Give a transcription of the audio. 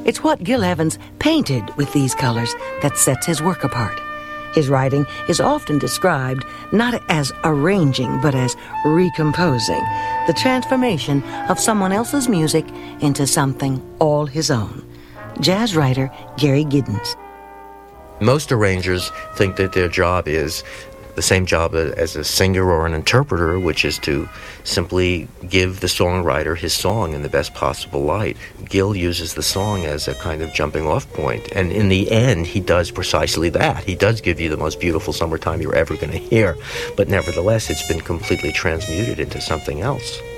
It's what Gil Evans painted with these colors that sets his work apart. His writing is often described not as arranging, but as recomposing, the transformation of someone else's music into something all his own. Jazz writer Gary Giddens. Most arrangers think that their job is the same job as a singer or an interpreter, which is to simply give the songwriter his song in the best possible light. Gil uses the song as a kind of jumping off point, and in the end he does precisely that. He does give you the most beautiful summertime you're ever going to hear, but nevertheless it's been completely transmuted into something else.